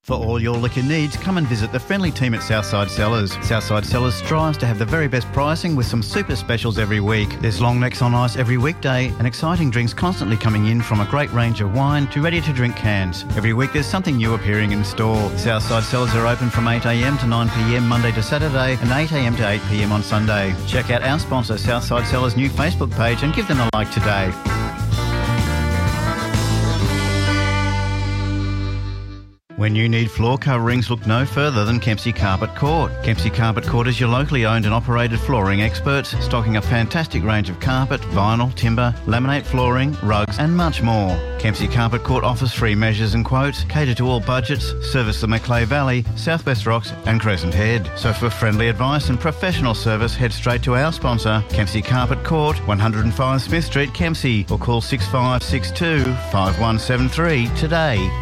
For all your liquor needs, come and visit the friendly team at Southside Cellars. Southside Cellars strives to have the very best pricing with some super specials every week. There's long necks on ice every weekday and exciting drinks constantly coming in, from a great range of wine to ready-to-drink cans. Every week there's something new appearing in store. Southside Cellars are open from 8am to 9pm Monday to Saturday and 8am to 8pm on Sunday. Check out our sponsor Southside Cellars' new Facebook page and give them a like today. When you need floor coverings, look no further than Kempsey Carpet Court. Kempsey Carpet Court is your locally owned and operated flooring experts, stocking a fantastic range of carpet, vinyl, timber, laminate flooring, rugs and much more. Kempsey Carpet Court offers free measures and quotes, cater to all budgets, service the Macleay Valley, South West Rocks and Crescent Head. So for friendly advice and professional service, head straight to our sponsor, Kempsey Carpet Court, 105 Smith Street, Kempsey, or call 6562 5173 today.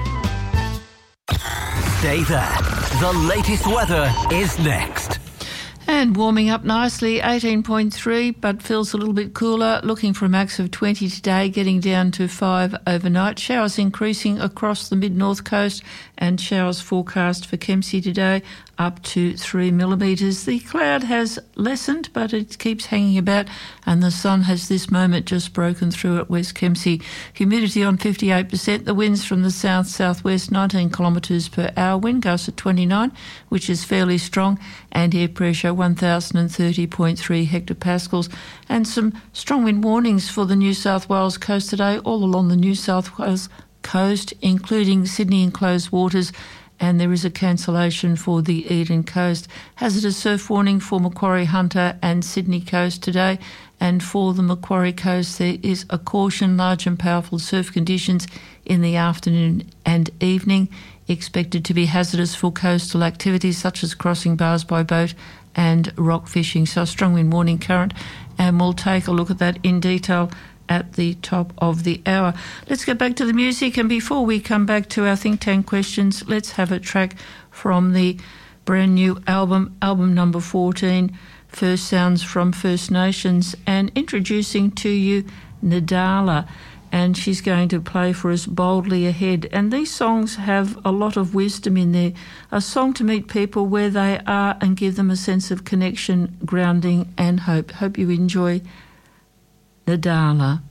Stay there. The latest weather is next. And warming up nicely, 18.3, but feels a little bit cooler. Looking for a max of 20 today, getting down to 5 overnight. Showers increasing across the mid-north coast, and showers forecast for Kempsey today up to 3 millimetres. The cloud has lessened, but it keeps hanging about, and the sun has this moment just broken through at West Kempsey. Humidity on 58%. The winds from the south-southwest, 19 kilometres per hour. Wind gusts at 29, which is fairly strong, and air pressure 1,030.3 hectopascals. And some strong wind warnings for the New South Wales coast today, all along the New South Wales coast, including Sydney enclosed waters, and there is a cancellation for the Eden coast. Hazardous surf warning for Macquarie Hunter and Sydney coast today, and for the Macquarie coast there is a caution, large and powerful surf conditions in the afternoon and evening, expected to be hazardous for coastal activities such as crossing bars by boat and rock fishing. So a strong wind warning current, and we'll take a look at that in detail at the top of the hour. Let's get back to the music, and before we come back to our think tank questions, let's have a track from the brand new album number 14, First Sounds from First Nations, and introducing to you Nadala, and she's going to play for us Boldly Ahead. And these songs have a lot of wisdom in there, a song to meet people where they are and give them a sense of connection, grounding and hope. Hope you enjoy Nadala.